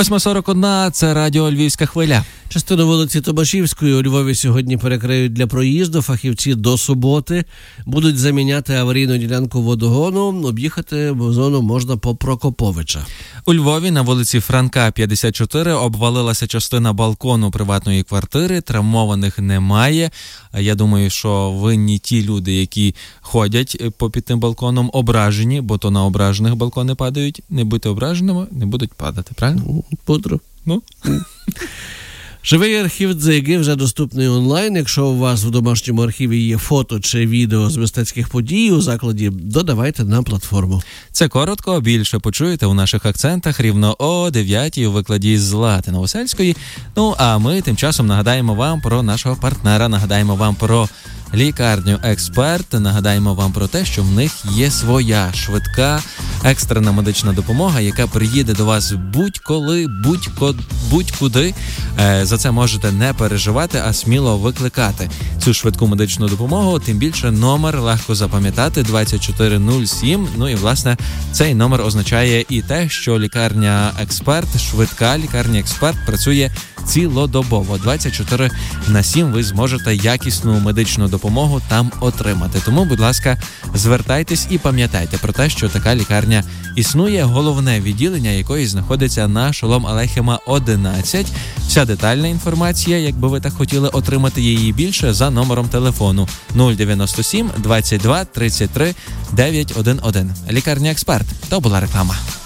8:41, це радіо «Львівська хвиля». Частину вулиці Томашівської у Львові сьогодні перекриють для проїзду. Фахівці до суботи будуть заміняти аварійну ділянку водогону. Об'їхати зону можна по Прокоповича. У Львові на вулиці Франка, 54, обвалилася частина балкону приватної квартири. Травмованих немає. Я думаю, що винні ті люди, які ходять попід тим балконом, ображені, бо то на ображених балкони падають. Не будьте ображеними, не будуть падати, правильно? Пудро. Ну? Живий архів Дзиги вже доступний онлайн. Якщо у вас в домашньому архіві є фото чи відео з мистецьких подій у закладі, додавайте на платформу. Це коротко, більше почуєте у наших акцентах рівно о 9-й у викладі з Злати Новосельської. Ну, а ми тим часом нагадаємо вам про нашого партнера, нагадаємо вам про лікарню «Експерт», нагадаємо вам про те, що в них є своя швидка екстрена медична допомога, яка приїде до вас будь-коли, будь-куди. За це можете не переживати, а сміло викликати цю швидку медичну допомогу. Тим більше номер легко запам'ятати – 2407. Ну і, власне, цей номер означає і те, що лікарня «Експерт», швидка лікарня «Експерт» працює цілодобово. 24/7 ви зможете якісну медичну допомогу там отримати. Тому, будь ласка, звертайтесь і пам'ятайте про те, що така лікарня існує. Головне відділення якої знаходиться на Шолом Алейхема 11. Вся детальна інформація, якби ви так хотіли отримати її більше, за номером телефону 097 22 33 911. Лікарня «Експерт». То була реклама.